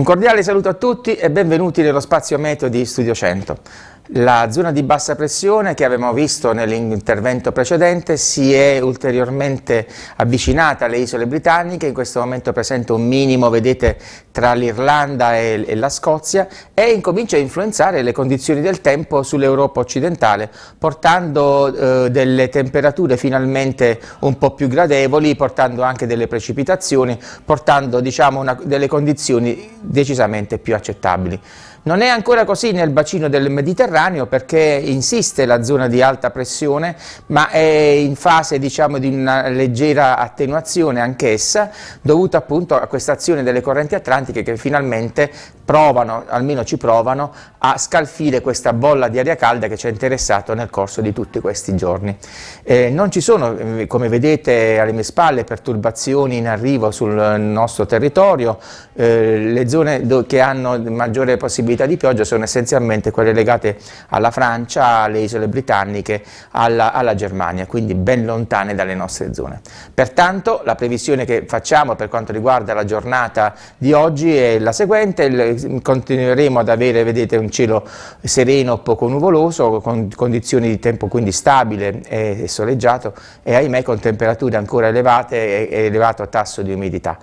Un cordiale saluto a tutti e benvenuti nello spazio meteo di Studio 100. La zona di bassa pressione che avevamo visto nell'intervento precedente si è ulteriormente avvicinata alle isole britanniche, in questo momento presenta un minimo, vedete, tra l'Irlanda e la Scozia e incomincia a influenzare le condizioni del tempo sull'Europa occidentale, portando delle temperature finalmente un po' più gradevoli, portando anche delle precipitazioni, portando delle condizioni decisamente più accettabili. Non è ancora così nel bacino del Mediterraneo perché insiste la zona di alta pressione, ma è in fase di una leggera attenuazione anch'essa, dovuta appunto a questa azione delle correnti atlantiche che finalmente provano, almeno ci provano, a scalfire questa bolla di aria calda che ci ha interessato nel corso di tutti questi giorni. Non ci sono, come vedete alle mie spalle, perturbazioni in arrivo sul nostro territorio. Le zone che hanno maggiore possibilità di pioggia sono essenzialmente quelle legate alla Francia, alle isole britanniche, alla Germania, quindi ben lontane dalle nostre zone. Pertanto la previsione che facciamo per quanto riguarda la giornata di oggi è la seguente: continueremo ad avere, vedete, un cielo sereno, poco nuvoloso, con condizioni di tempo quindi stabile e soleggiato e ahimè con temperature ancora elevate e elevato tasso di umidità.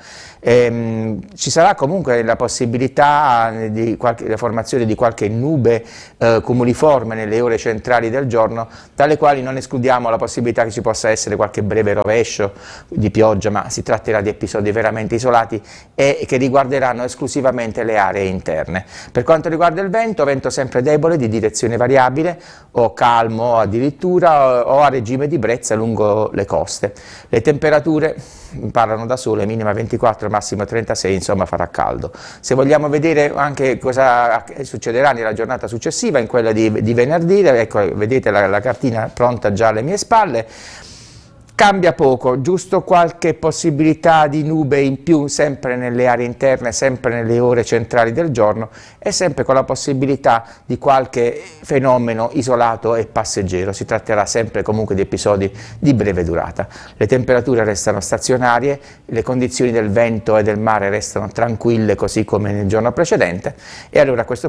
Ci sarà comunque la possibilità di la formazione di qualche nube cumuliforme nelle ore centrali del giorno, dalle quali non escludiamo la possibilità che ci possa essere qualche breve rovescio di pioggia, ma si tratterà di episodi veramente isolati e che riguarderanno esclusivamente le aree interne. Per quanto riguarda il vento sempre debole, di direzione variabile, o calmo addirittura, o a regime di brezza lungo le coste. Le temperature parlano da sole, minima 24, massimo 36, insomma farà caldo. Se vogliamo vedere anche cosa succederà nella giornata successiva, in quella di venerdì, ecco, vedete la cartina pronta già alle mie spalle. Cambia poco, giusto qualche possibilità di nube in più sempre nelle aree interne, sempre nelle ore centrali del giorno e sempre con la possibilità di qualche fenomeno isolato e passeggero. Si tratterà sempre comunque di episodi di breve durata. Le temperature restano stazionarie, le condizioni del vento e del mare restano tranquille così come nel giorno precedente e allora a questo